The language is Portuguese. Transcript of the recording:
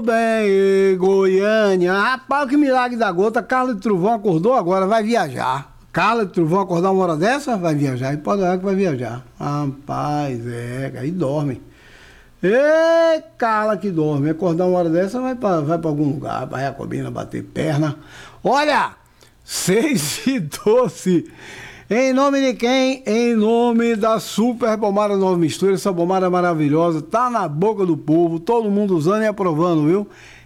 Bem, Goiânia. Rapaz, que milagre da gota. Carla de Trovão acordou agora, vai viajar. Carla de Trovão acordar uma hora dessa, vai viajar. E pode olhar que vai viajar. Rapaz, aí dorme. Ei, Carla que dorme. Acordar uma hora dessa, vai pra algum lugar, pra Jacobina, bater perna. Olha, 6:12. Em nome de quem? Em nome da Super Pomada Nova Mistura. Essa pomada maravilhosa, tá na boca do povo, todo mundo usando e aprovando, viu?